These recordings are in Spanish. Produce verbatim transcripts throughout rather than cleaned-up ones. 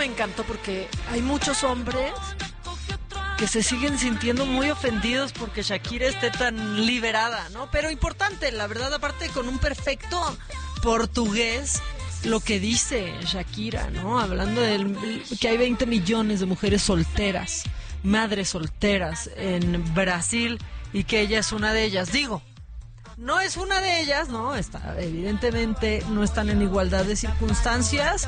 encantó porque hay muchos hombres que se siguen sintiendo muy ofendidos porque Shakira esté tan liberada, ¿no? Pero importante, la verdad, aparte con un perfecto portugués, lo que dice Shakira, ¿no? Hablando de que hay veinte millones de mujeres solteras, madres solteras en Brasil y que ella es una de ellas. Digo, no es una de ellas, ¿no? Está, evidentemente no están en igualdad de circunstancias,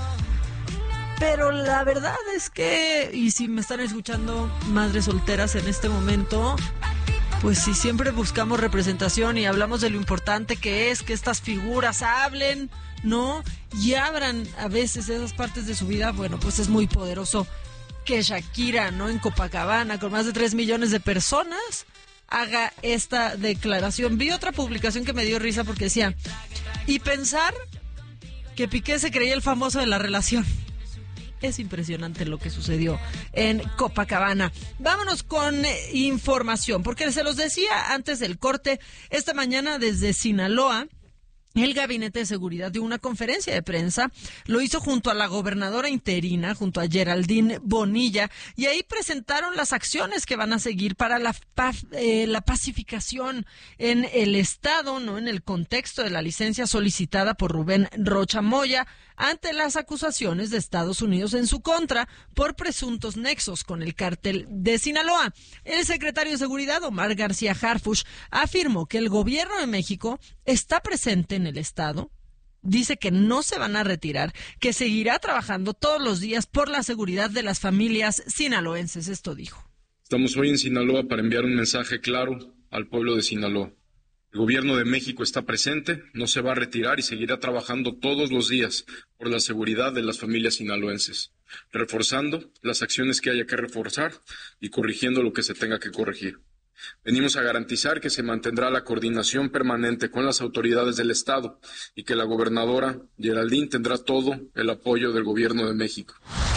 pero la verdad es que, y si me están escuchando madres solteras en este momento, pues si siempre buscamos representación y hablamos de lo importante que es que estas figuras hablen, ¿no? Y abran a veces esas partes de su vida, bueno, pues es muy poderoso que Shakira, ¿no? En Copacabana, con más de tres millones de personas, haga esta declaración. Vi otra publicación que me dio risa porque decía, y pensar que Piqué se creía el famoso de la relación. Es impresionante lo que sucedió en Copacabana. Vámonos con eh, información, porque se los decía antes del corte, esta mañana desde Sinaloa, el Gabinete de Seguridad dio una conferencia de prensa, lo hizo junto a la gobernadora interina, junto a Geraldine Bonilla, y ahí presentaron las acciones que van a seguir para la, paz, eh, la pacificación en el Estado, no en el contexto de la licencia solicitada por Rubén Rocha Moya, ante las acusaciones de Estados Unidos en su contra por presuntos nexos con el cártel de Sinaloa. El secretario de Seguridad, Omar García Harfuch, afirmó que el gobierno de México está presente en el Estado, dice que no se van a retirar, que seguirá trabajando todos los días por la seguridad de las familias sinaloenses. Esto dijo. Estamos hoy en Sinaloa para enviar un mensaje claro al pueblo de Sinaloa. El gobierno de México está presente, no se va a retirar y seguirá trabajando todos los días por la seguridad de las familias sinaloenses, reforzando las acciones que haya que reforzar y corrigiendo lo que se tenga que corregir. Venimos a garantizar que se mantendrá la coordinación permanente con las autoridades del Estado y que la gobernadora Geraldine tendrá todo el apoyo del gobierno de México.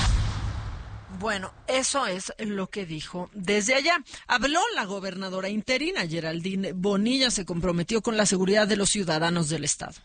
Bueno, eso es lo que dijo desde allá. Habló la gobernadora interina, Geraldine Bonilla, se comprometió con la seguridad de los ciudadanos del Estado.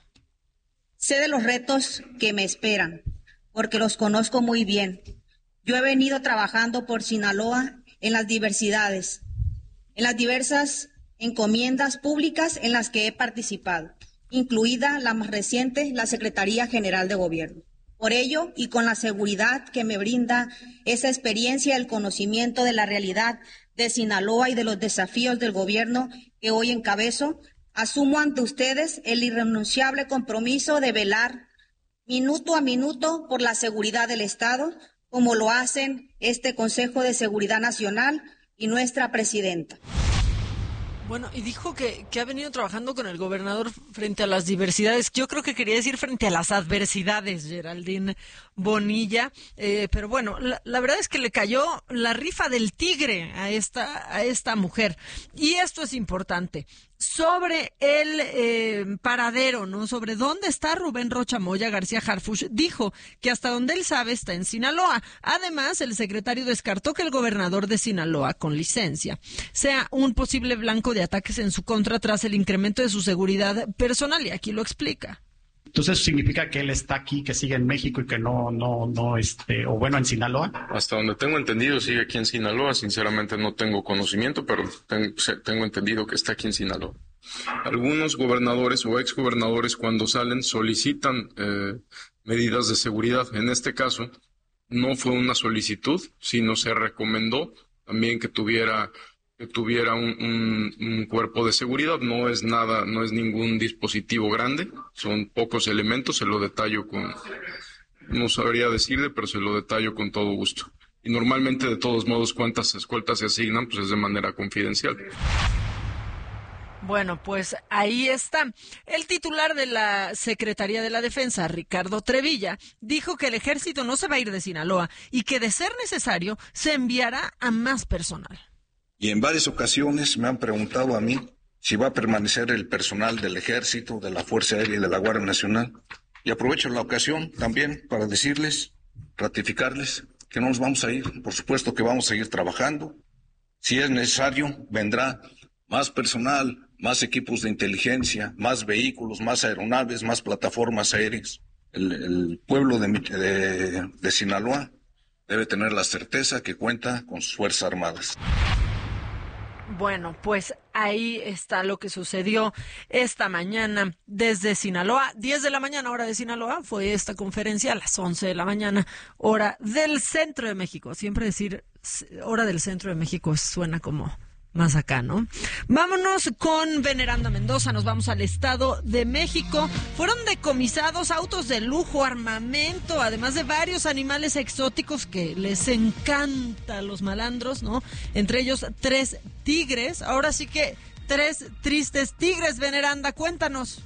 Sé de los retos que me esperan, porque los conozco muy bien. Yo he venido trabajando por Sinaloa en las diversidades, en las diversas encomiendas públicas en las que he participado, incluida la más reciente, la Secretaría General de Gobierno. Por ello, y con la seguridad que me brinda esa experiencia, el conocimiento de la realidad de Sinaloa y de los desafíos del gobierno que hoy encabezo, asumo ante ustedes el irrenunciable compromiso de velar minuto a minuto por la seguridad del Estado, como lo hacen este Consejo de Seguridad Nacional y nuestra presidenta. Bueno, y dijo que, que ha venido trabajando con el gobernador frente a las diversidades. Yo creo que quería decir frente a las adversidades, Geraldine Bonilla. Eh, pero bueno, la, la verdad es que le cayó la rifa del tigre a esta, a esta mujer. Y esto es importante. Sobre el eh, paradero, ¿no? Sobre dónde está Rubén Rocha Moya, García Harfuch dijo que hasta donde él sabe está en Sinaloa. Además, el secretario descartó que el gobernador de Sinaloa, con licencia, sea un posible blanco de ataques en su contra tras el incremento de su seguridad personal, y aquí lo explica. Entonces, ¿eso significa que él está aquí, que sigue en México y que no, no, no, este, o bueno, en Sinaloa? Hasta donde tengo entendido, sigue aquí en Sinaloa. Sinceramente no tengo conocimiento, pero tengo, tengo entendido que está aquí en Sinaloa. Algunos gobernadores o exgobernadores, cuando salen, solicitan eh, medidas de seguridad. En este caso, no fue una solicitud, sino se recomendó también que tuviera que tuviera un, un, un cuerpo de seguridad. No es nada, no es ningún dispositivo grande, son pocos elementos, se lo detallo con, no sabría decirle, pero se lo detallo con todo gusto. Y normalmente, de todos modos, cuántas escoltas se asignan, pues es de manera confidencial. Bueno, pues ahí está. El titular de la Secretaría de la Defensa, Ricardo Trevilla, dijo que el ejército no se va a ir de Sinaloa y que, de ser necesario, se enviará a más personal. Y en varias ocasiones me han preguntado a mí si va a permanecer el personal del Ejército, de la Fuerza Aérea y de la Guardia Nacional. Y aprovecho la ocasión también para decirles, ratificarles, que no nos vamos a ir. Por supuesto que vamos a seguir trabajando. Si es necesario, vendrá más personal, más equipos de inteligencia, más vehículos, más aeronaves, más plataformas aéreas. El, el pueblo de, de, de Sinaloa debe tener la certeza que cuenta con sus Fuerzas Armadas. Bueno, pues ahí está lo que sucedió esta mañana desde Sinaloa. diez de la mañana, hora de Sinaloa, fue esta conferencia a las once de la mañana, hora del centro de México. Siempre decir hora del centro de México suena como más acá, ¿no? Vámonos con Veneranda Mendoza, nos vamos al Estado de México. Fueron decomisados autos de lujo, armamento, además de varios animales exóticos que les encanta a los malandros, ¿no? Entre ellos tres tigres. Ahora sí que tres tristes tigres, Veneranda, cuéntanos.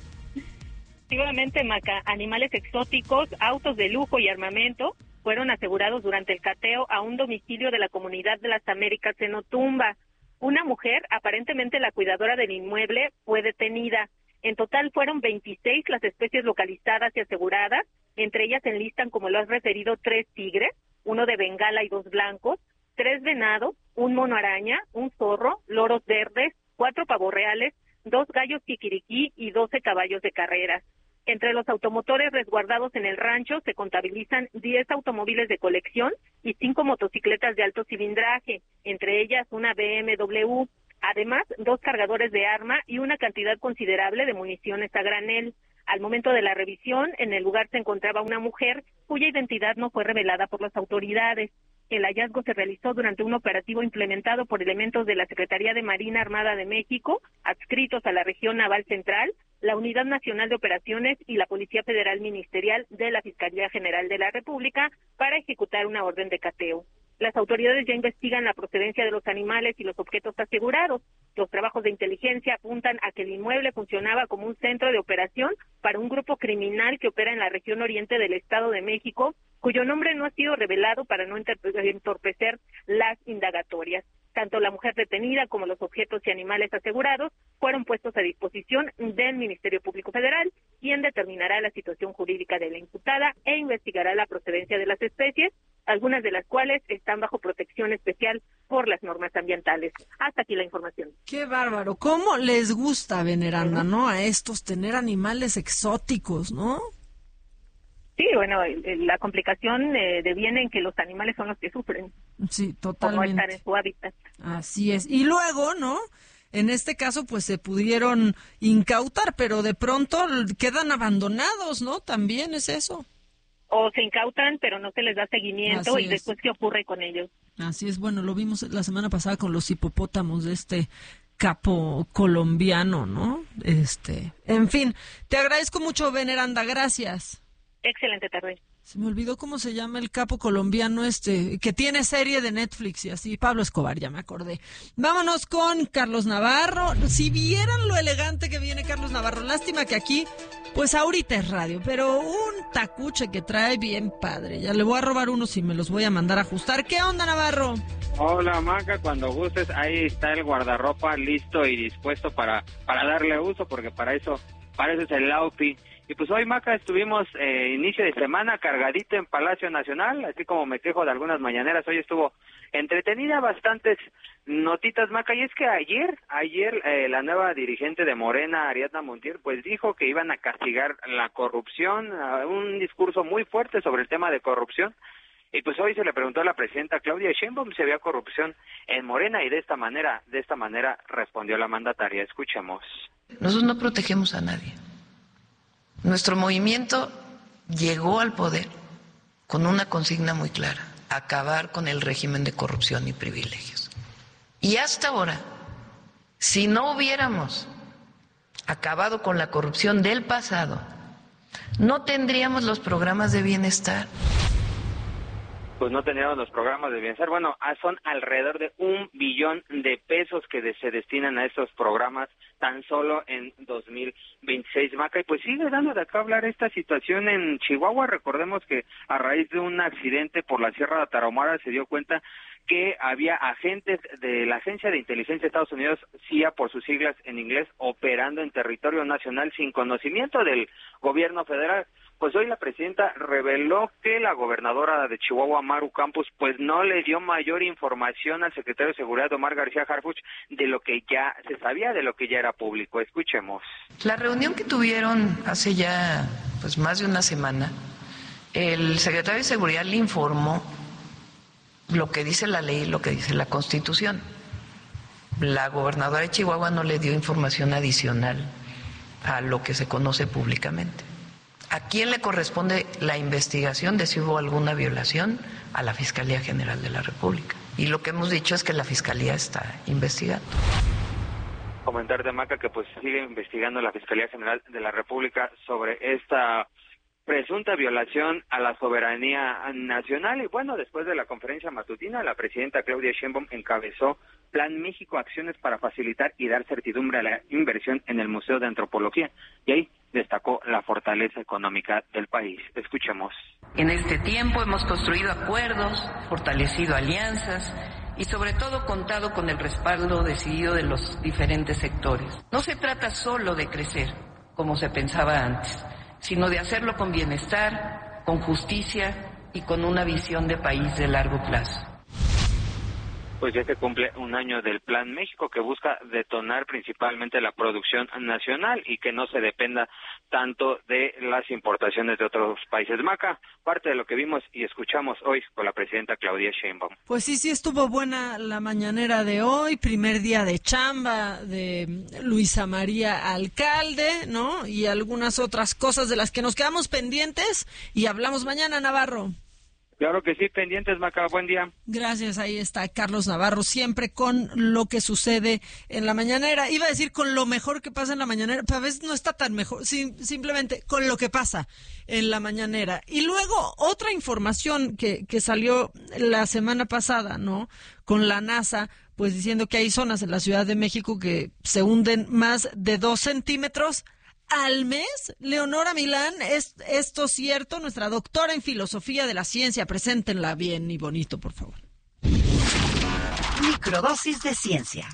Efectivamente, Maca, animales exóticos, autos de lujo y armamento fueron asegurados durante el cateo a un domicilio de la Comunidad de las Américas en Otumba. Una mujer, aparentemente la cuidadora del inmueble, fue detenida. En total fueron veintiséis las especies localizadas y aseguradas. Entre ellas se enlistan, como lo has referido, tres tigres, uno de Bengala y dos blancos, tres venados, un mono araña, un zorro, loros verdes, cuatro pavos reales, dos gallos kikiriki y doce caballos de carreras. Entre los automotores resguardados en el rancho se contabilizan diez automóviles de colección y cinco motocicletas de alto cilindraje, entre ellas una B M W. Además, dos cargadores de arma y una cantidad considerable de municiones a granel. Al momento de la revisión, en el lugar se encontraba una mujer cuya identidad no fue revelada por las autoridades. El hallazgo se realizó durante un operativo implementado por elementos de la Secretaría de Marina Armada de México, adscritos a la Región Naval Central, la Unidad Nacional de Operaciones y la Policía Federal Ministerial de la Fiscalía General de la República para ejecutar una orden de cateo. Las autoridades ya investigan la procedencia de los animales y los objetos asegurados. Los trabajos de inteligencia apuntan a que el inmueble funcionaba como un centro de operación para un grupo criminal que opera en la región oriente del Estado de México, cuyo nombre no ha sido revelado para no entorpecer las indagatorias. Tanto la mujer detenida como los objetos y animales asegurados fueron puestos a disposición del Ministerio Público Federal, quien determinará la situación jurídica de la imputada e investigará la procedencia de las especies, algunas de las cuales están bajo protección especial por las normas ambientales. Hasta aquí la información. Qué bárbaro. ¿Cómo les gusta, Veneranda, ¿no? A estos tener animales exóticos, ¿no? Sí, bueno, la complicación eh, deviene en que los animales son los que sufren. Sí, totalmente. Por no estar en su hábitat. Así es. Y luego, ¿no? En este caso, pues se pudieron incautar, pero de pronto quedan abandonados, ¿no? También es eso. O se incautan, pero no se les da seguimiento. Así y es. Después, ¿qué ocurre con ellos? Así es. Bueno, lo vimos la semana pasada con los hipopótamos de este capo colombiano, ¿no? Este, en fin, te agradezco mucho, Veneranda. Gracias. Excelente tarde. Se me olvidó cómo se llama el capo colombiano este, que tiene serie de Netflix y así. Pablo Escobar, ya me acordé. Vámonos con Carlos Navarro. Si vieran lo elegante que viene Carlos Navarro, lástima que aquí, pues ahorita es radio, pero un tacuche que trae bien padre. Ya le voy a robar unos y me los voy a mandar a ajustar. ¿Qué onda, Navarro? Hola, Maca, cuando gustes, ahí está el guardarropa listo y dispuesto para, para darle uso, porque para eso, para eso es el Laupi. Y pues hoy, Maca, estuvimos eh, inicio de semana cargadito en Palacio Nacional, así como me quejo de algunas mañaneras, hoy estuvo entretenida, bastantes notitas, Maca, y es que ayer, ayer eh, la nueva dirigente de Morena, Ariadna Montiel, pues dijo que iban a castigar la corrupción, uh, un discurso muy fuerte sobre el tema de corrupción, y pues hoy se le preguntó a la presidenta Claudia Sheinbaum si había corrupción en Morena, y de esta manera, de esta manera respondió la mandataria. Escuchemos. Nosotros no protegemos a nadie. Nuestro movimiento llegó al poder con una consigna muy clara: acabar con el régimen de corrupción y privilegios. Y hasta ahora, si no hubiéramos acabado con la corrupción del pasado, no tendríamos los programas de bienestar. Pues no tendríamos los programas de bienestar. Bueno, son alrededor de un billón de pesos que de, se destinan a estos programas tan solo en dos mil veintiséis, Maca, y pues sigue dando de acá hablar esta situación en Chihuahua. Recordemos que a raíz de un accidente por la Sierra de Tarahumara se dio cuenta que había agentes de la Agencia de Inteligencia de Estados Unidos, C I A por sus siglas en inglés, operando en territorio nacional sin conocimiento del gobierno federal. Pues hoy la presidenta reveló que la gobernadora de Chihuahua, Maru Campos, pues no le dio mayor información al secretario de Seguridad, Omar García Harfuch, de lo que ya se sabía, de lo que ya era público. Escuchemos. La reunión que tuvieron hace ya pues más de una semana, el secretario de Seguridad le informó lo que dice la ley y lo que dice la Constitución. La gobernadora de Chihuahua no le dio información adicional a lo que se conoce públicamente. ¿A quién le corresponde la investigación de si hubo alguna violación? A la Fiscalía General de la República. Y lo que hemos dicho es que la Fiscalía está investigando. Comentar de Maca que pues sigue investigando la Fiscalía General de la República sobre esta presunta violación a la soberanía nacional. Y bueno, después de la conferencia matutina, la presidenta Claudia Sheinbaum encabezó Plan México, acciones para facilitar y dar certidumbre a la inversión en el Museo de Antropología. Y ahí destacó la fortaleza económica del país. Escuchemos. En este tiempo hemos construido acuerdos, fortalecido alianzas y sobre todo contado con el respaldo decidido de los diferentes sectores. No se trata solo de crecer, como se pensaba antes, sino de hacerlo con bienestar, con justicia y con una visión de país de largo plazo. Pues ya se cumple un año del Plan México, que busca detonar principalmente la producción nacional y que no se dependa tanto de las importaciones de otros países. Maca, parte de lo que vimos y escuchamos hoy con la presidenta Claudia Sheinbaum. Pues sí, sí estuvo buena la mañanera de hoy, primer día de chamba de Luisa María Alcalde, ¿no? Y algunas otras cosas de las que nos quedamos pendientes y hablamos mañana, Navarro. Claro que sí, pendientes, Maca, buen día. Gracias, ahí está Carlos Navarro, siempre con lo que sucede en la mañanera. Iba a decir con lo mejor que pasa en la mañanera, pero a veces no está tan mejor, sim- simplemente con lo que pasa en la mañanera. Y luego otra información que, que salió la semana pasada, ¿no? Con la NASA, pues diciendo que hay zonas en la Ciudad de México que se hunden más de dos centímetros al mes. Leonora Milán, ¿es esto cierto? Nuestra doctora en filosofía de la ciencia, preséntenla bien y bonito, por favor. Microdosis de ciencia.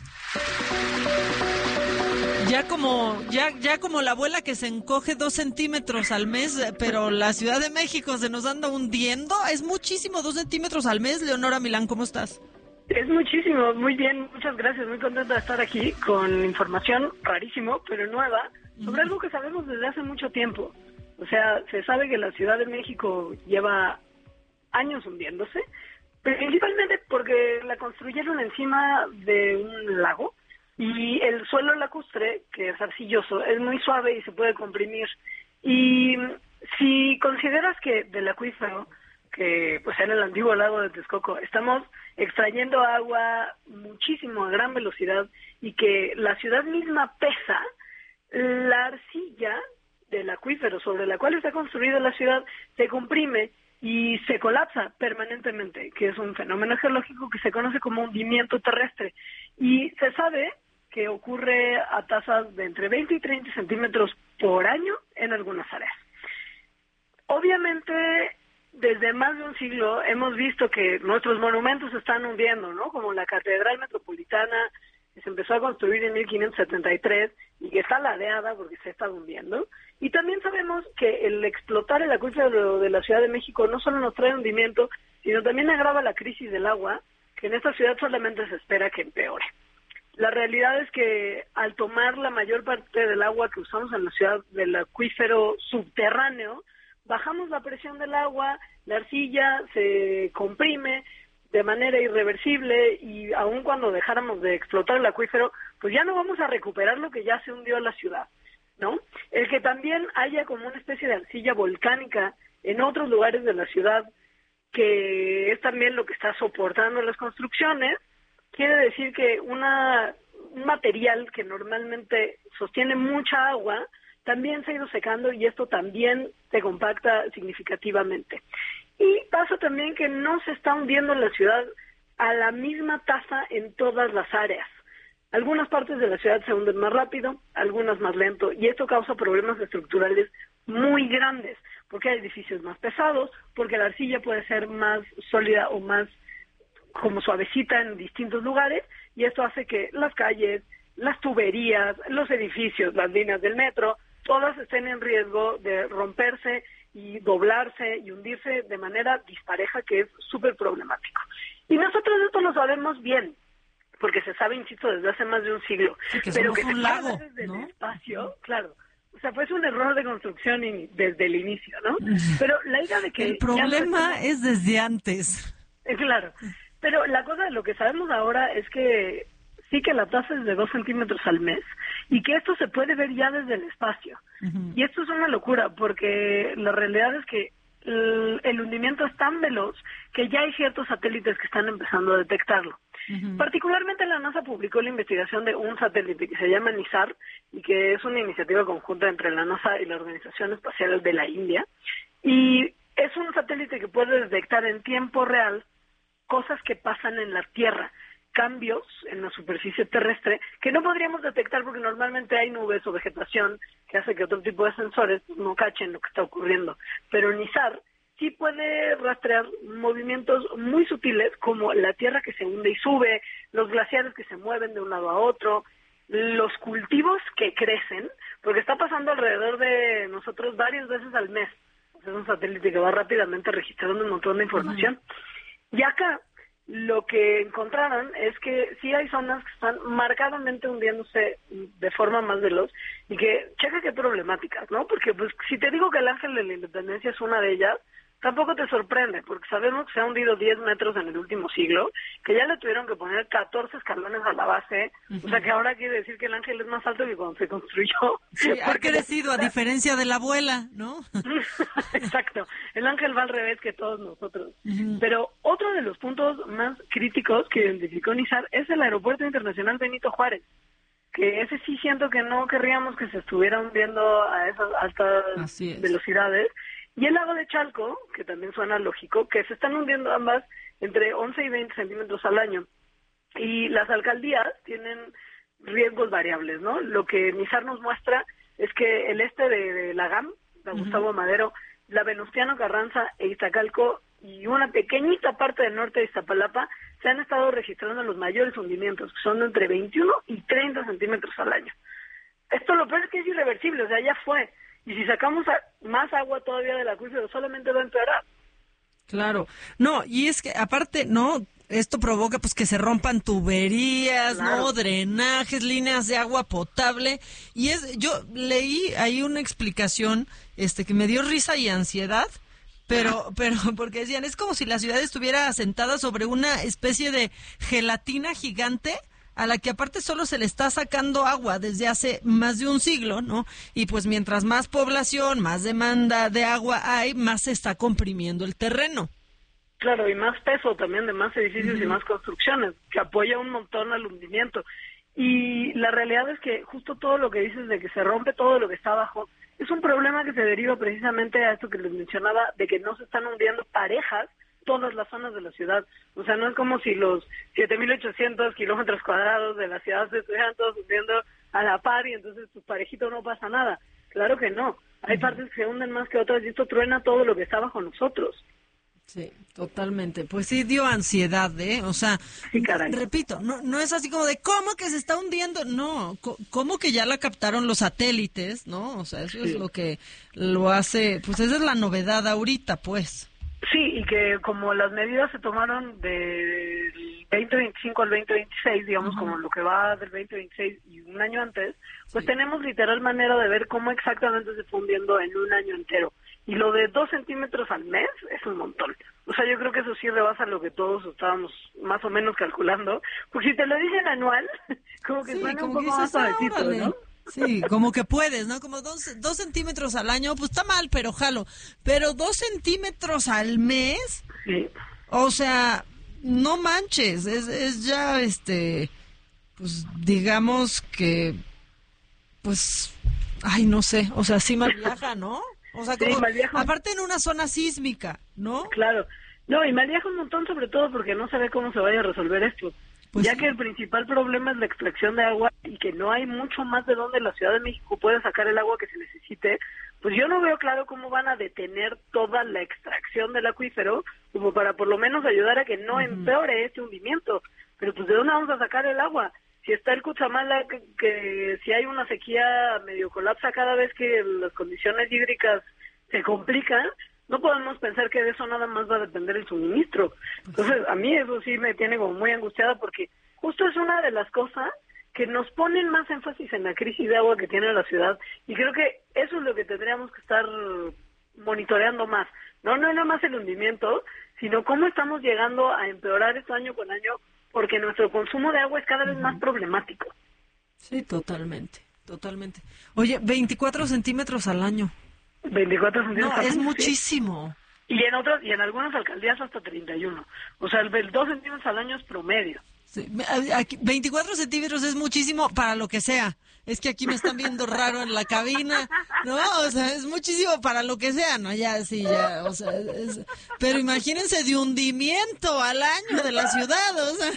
Ya como, ya, ya como la abuela que se encoge dos centímetros al mes, pero la Ciudad de México se nos anda hundiendo. Es muchísimo, dos centímetros al mes. Leonora Milán, ¿cómo estás? Es muchísimo, muy bien, muchas gracias, muy contenta de estar aquí con información rarísimo, pero nueva, sobre algo que sabemos desde hace mucho tiempo. O sea, se sabe que la Ciudad de México lleva años hundiéndose, principalmente porque la construyeron encima de un lago y el suelo lacustre, que es arcilloso, es muy suave y se puede comprimir. Y si consideras que del acuífero, que pues en el antiguo lago de Texcoco, estamos extrayendo agua muchísimo a gran velocidad y que la ciudad misma pesa, la arcilla del acuífero sobre la cual está construida la ciudad se comprime y se colapsa permanentemente, que es un fenómeno geológico que se conoce como hundimiento terrestre. Y se sabe que ocurre a tasas de entre veinte y treinta centímetros por año en algunas áreas. Obviamente, desde más de un siglo hemos visto que nuestros monumentos se están hundiendo, ¿no? Como la Catedral Metropolitana, que se empezó a construir en mil quinientos setenta y tres y que está ladeada porque se está hundiendo. Y también sabemos que el explotar el acuífero de la Ciudad de México no solo nos trae hundimiento, sino también agrava la crisis del agua, que en esta ciudad solamente se espera que empeore. La realidad es que al tomar la mayor parte del agua que usamos en la ciudad del acuífero subterráneo, bajamos la presión del agua, la arcilla se comprime de manera irreversible y aun cuando dejáramos de explotar el acuífero, pues ya no vamos a recuperar lo que ya se hundió en la ciudad, ¿no? El que también haya como una especie de arcilla volcánica en otros lugares de la ciudad, que es también lo que está soportando las construcciones, quiere decir que una, un material que normalmente sostiene mucha agua también se ha ido secando y esto también se compacta significativamente. Y pasa también que no se está hundiendo la ciudad a la misma tasa en todas las áreas. Algunas partes de la ciudad se hunden más rápido, algunas más lento, y esto causa problemas estructurales muy grandes, porque hay edificios más pesados, porque la arcilla puede ser más sólida o más como suavecita en distintos lugares, y esto hace que las calles, las tuberías, los edificios, las líneas del metro, todas estén en riesgo de romperse y doblarse y hundirse de manera dispareja, que es súper problemático. Y nosotros esto lo sabemos bien, porque se sabe, insisto, desde hace más de un siglo. Sí, que pero somos que un se lago, sabe desde ¿no? el espacio, claro. O sea, fue un error de construcción y desde el inicio, ¿no? Pero la idea de que... El problema es desde antes. Claro, pero la cosa, lo que sabemos ahora es que sí que la tasa es de dos centímetros al mes y que esto se puede ver ya desde el espacio. Uh-huh. Y esto es una locura porque la realidad es que el, el hundimiento es tan veloz que ya hay ciertos satélites que están empezando a detectarlo. Uh-huh. Particularmente la NASA publicó la investigación de un satélite que se llama NISAR y que es una iniciativa conjunta entre la NASA y la Organización Espacial de la India. Y es un satélite que puede detectar en tiempo real cosas que pasan en la Tierra, cambios en la superficie terrestre que no podríamos detectar porque normalmente hay nubes o vegetación que hace que otro tipo de sensores no cachen lo que está ocurriendo. Pero NISAR sí puede rastrear movimientos muy sutiles como la Tierra que se hunde y sube, los glaciares que se mueven de un lado a otro, los cultivos que crecen, porque está pasando alrededor de nosotros varias veces al mes. Es un satélite que va rápidamente registrando un montón de información. Uh-huh. Y acá lo que encontraron es que sí hay zonas que están marcadamente hundiéndose de forma más veloz y que, checa qué problemáticas, ¿no? Porque pues si te digo que el Ángel de la Independencia es una de ellas, tampoco te sorprende, porque sabemos que se ha hundido diez metros en el último siglo, que ya le tuvieron que poner catorce escalones a la base, uh-huh. O sea que ahora quiere decir que el Ángel es más alto que cuando se construyó. Sí, ha crecido a diferencia de la abuela, ¿no? Exacto, el Ángel va al revés que todos nosotros. Uh-huh. Pero otro de los puntos más críticos que identificó NISAR es el Aeropuerto Internacional Benito Juárez, que ese sí siento que no querríamos que se estuviera hundiendo a esas altas velocidades. Y el lago de Chalco, que también suena lógico, que se están hundiendo ambas entre once y veinte centímetros al año. Y las alcaldías tienen riesgos variables, ¿no? Lo que NISAR nos muestra es que el este de, de la GAM, la Gustavo uh-huh. Madero, la Venustiano Carranza e Iztacalco y una pequeñita parte del norte de Iztapalapa se han estado registrando los mayores hundimientos, que son de entre veintiuno y treinta centímetros al año. Esto lo peor es que es irreversible, o sea, ya fue. Y si sacamos a, más agua todavía del acuífero, solamente va a empeorar. Claro. No, y es que aparte, ¿no? Esto provoca pues que se rompan tuberías, claro. ¿no? Drenajes, líneas de agua potable. Y es, yo leí ahí una explicación este que me dio risa y ansiedad, pero, pero porque decían, es como si la ciudad estuviera asentada sobre una especie de gelatina gigante, a la que aparte solo se le está sacando agua desde hace más de un siglo, ¿no? Y pues mientras más población, más demanda de agua hay, más se está comprimiendo el terreno. Claro, y más peso también de más edificios uh-huh. y más construcciones, que apoya un montón al hundimiento. Y la realidad es que justo todo lo que dices de que se rompe todo lo que está abajo, es un problema que se deriva precisamente a esto que les mencionaba, de que no se están hundiendo parejas todas las zonas de la ciudad. O sea, no es como si los siete mil ochocientos kilómetros cuadrados de la ciudad se estuvieran todos hundiendo a la par y entonces tu parejito no pasa nada. Claro que no. Hay partes que se hunden más que otras y esto truena todo lo que está bajo nosotros. Sí, totalmente. Pues sí dio ansiedad, ¿eh? O sea, sí, caray. repito, no no es así como de ¿cómo que se está hundiendo? No, ¿cómo que ya la captaron los satélites? ¿No? O sea, eso sí. es lo que lo hace, pues esa es la novedad ahorita, pues. Sí, y que como las medidas se tomaron del veinte veinticinco al veinte veintiséis, digamos, uh-huh. como lo que va del veinte veintiséis y un año antes, pues sí. tenemos literal manera de ver cómo exactamente se fue hundiendo en un año entero. Y lo de dos centímetros al mes es un montón. O sea, yo creo que eso sí rebasa lo que todos estábamos más o menos calculando. Porque si te lo dicen anual, como que sí, suena como un poco dices, más suavecito, ¿no? Sí, como que puedes, ¿no? Como dos, dos centímetros al año, pues está mal, pero jalo. Pero dos centímetros al mes, sí. O sea, no manches, es, es ya, este, pues digamos que, pues, ay, no sé, o sea, sí mal viaja, ¿no? O sea, como, sí, aparte en una zona sísmica, ¿no? Claro, no, y mal viaja un montón, sobre todo porque no sabe cómo se vaya a resolver esto. Pues ya sí. que el principal problema es la extracción de agua y que no hay mucho más de donde la Ciudad de México puede sacar el agua que se necesite, pues yo no veo claro cómo van a detener toda la extracción del acuífero como para por lo menos ayudar a que no uh-huh. empeore este hundimiento. Pero pues ¿de dónde vamos a sacar el agua? Si está el Cutzamala, que, que si hay una sequía medio colapsa cada vez que las condiciones hídricas se complican, no podemos pensar que de eso nada más va a depender el suministro. Entonces, a mí eso sí me tiene como muy angustiada porque justo es una de las cosas que nos ponen más énfasis en la crisis de agua que tiene la ciudad y creo que eso es lo que tendríamos que estar monitoreando más. No, no nada más el hundimiento, sino cómo estamos llegando a empeorar esto año con año, porque nuestro consumo de agua es cada vez más problemático. Sí, totalmente, totalmente. Oye, veinticuatro centímetros al año. veinticuatro centímetros No, al es año, muchísimo. Sí. Y en otras, y en algunas alcaldías hasta treinta y uno. O sea, el dos centímetros al año es promedio. Sí, aquí, veinticuatro centímetros es muchísimo para lo que sea. Es que aquí me están viendo raro en la cabina, ¿no? O sea, es muchísimo para lo que sea, ¿no? Ya, sí, ya, o sea, es... Pero imagínense de hundimiento al año de la ciudad, o sea...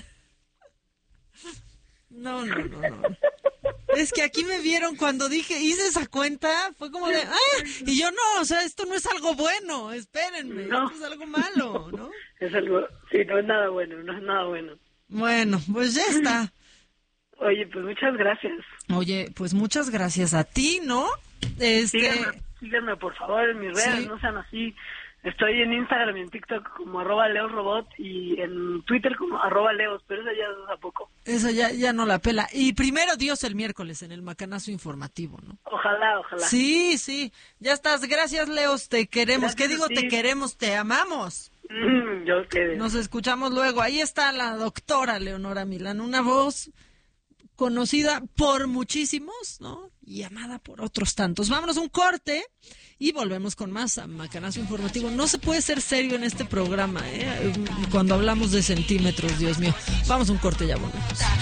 No, no, no, no. Es que aquí me vieron cuando dije, hice esa cuenta, fue como de, ¡ah! Y yo no, o sea, esto no es algo bueno, espérenme, no. Esto es algo malo, ¿no? Es algo, sí, no es nada bueno, no es nada bueno. Bueno, pues ya está. Oye, pues muchas gracias. Oye, pues muchas gracias a ti, ¿no? Este... Síganme, síganme por favor en mis redes, sí. No sean así. Estoy en Instagram y en TikTok como arroba leosrobot y en Twitter como arroba leos, pero eso ya es a poco. Eso ya, ya no la pela. Y primero Dios el miércoles en el Macanazo Informativo, ¿no? Ojalá, ojalá. Sí, sí. Ya estás. Gracias, Leos. Te queremos. Gracias. ¿Qué digo? Te queremos, te amamos. Mm, yo qué. Nos escuchamos luego. Ahí está la doctora Leonora Milán, una voz conocida por muchísimos, ¿no? Y amada por otros tantos. Vámonos un corte y volvemos con más a Macanazo Informativo. No se puede ser serio en este programa, ¿eh? Cuando hablamos de centímetros, Dios mío. Vamos un corte, ya volvemos.